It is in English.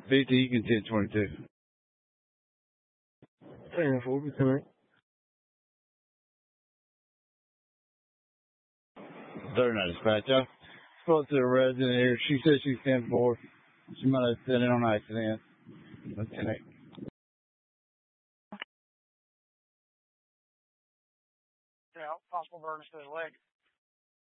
BT, you can 1022. 10-4, tonight. 39 dispatch. I spoke to a resident here. She said she's 10-4. She might have sent it on accident. That's 10-8. Yeah, possible burns to his leg.